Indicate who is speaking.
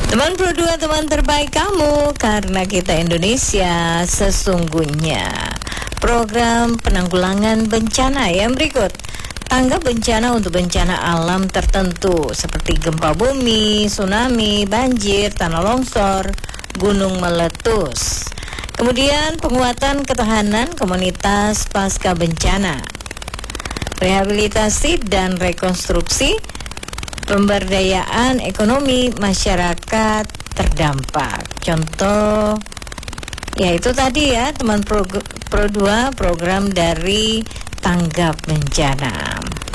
Speaker 1: Teman Pro 2, teman terbaik kamu, karena kita Indonesia sesungguhnya. Program penanggulangan bencana yang berikut. Tanggap bencana untuk bencana alam tertentu seperti gempa bumi, tsunami, banjir, tanah longsor, gunung meletus. Kemudian penguatan ketahanan komunitas pasca bencana, rehabilitasi dan rekonstruksi, pemberdayaan ekonomi masyarakat terdampak. Contoh, yaitu tadi ya teman Pro 2, program dari Tanggap Bencana.